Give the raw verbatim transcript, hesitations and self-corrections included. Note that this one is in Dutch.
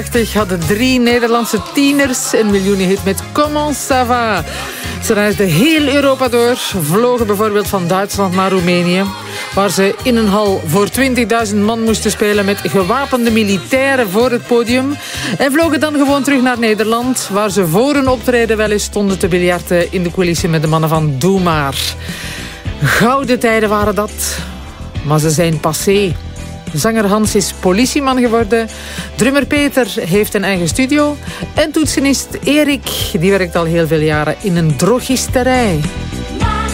hadden drie Nederlandse tieners een miljoenenhit met Comment ça va. Ze reisden heel Europa door, vlogen bijvoorbeeld van Duitsland naar Roemenië, waar ze in een hal voor twintigduizend man moesten spelen met gewapende militairen voor het podium. En vlogen dan gewoon terug naar Nederland, waar ze voor een optreden wel eens stonden te biljarten in de coulissen met de mannen van Doe Maar. Gouden tijden waren dat, maar ze zijn passé. Zanger Hans is politieman geworden. Drummer Peter heeft een eigen studio. En toetsenist Erik, die werkt al heel veel jaren in een drogisterij.